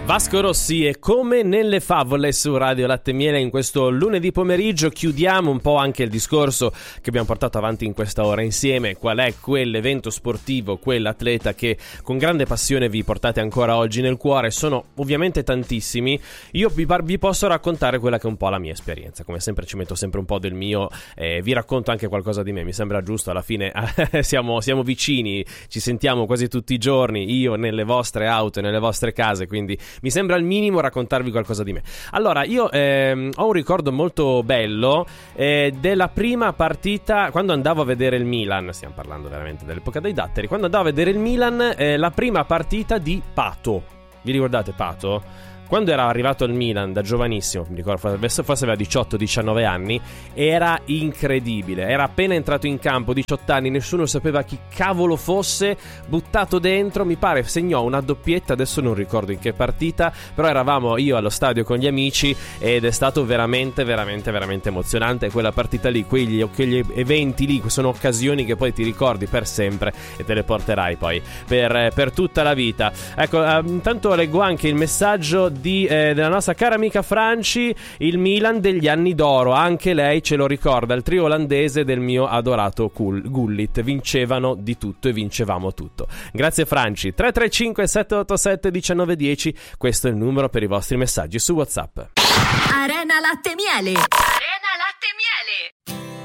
Vasco Rossi e Come nelle favole su Radio Latte e Miele. In questo lunedì pomeriggio chiudiamo un po' anche il discorso che abbiamo portato avanti in questa ora insieme. Qual è quell'evento sportivo, quell'atleta che con grande passione vi portate ancora oggi nel cuore? Sono ovviamente tantissimi. Io vi posso raccontare quella che è un po' la mia esperienza. Come sempre ci metto sempre un po' del mio, vi racconto anche qualcosa di me. Mi sembra giusto, alla fine siamo vicini, ci sentiamo quasi tutti i giorni, io nelle vostre auto e nelle vostre case, quindi mi sembra al minimo raccontarvi qualcosa di me. Allora, io ho un ricordo molto bello della prima partita, quando andavo a vedere il Milan, stiamo parlando veramente dell'epoca dei datteri, quando andavo a vedere il Milan, la prima partita di Pato. Vi ricordate Pato? Quando era arrivato al Milan da giovanissimo, mi ricordo, forse aveva 18-19 anni, era incredibile. Era appena entrato in campo, 18 anni, nessuno sapeva chi cavolo fosse, buttato dentro, mi pare segnò una doppietta, adesso non ricordo in che partita, però eravamo io allo stadio con gli amici ed è stato veramente emozionante quella partita lì, quegli eventi lì, sono occasioni che poi ti ricordi per sempre e te le porterai poi per tutta la vita. Ecco, intanto leggo anche il messaggio della nostra cara amica Franci. Il Milan degli anni d'oro, anche lei ce lo ricorda, il trio olandese del mio adorato Gullit, vincevano di tutto e vincevamo tutto. Grazie Franci. 335 787 1910, questo è il numero per i vostri messaggi su WhatsApp. Arena Latte e Miele. Arena Latte e Miele.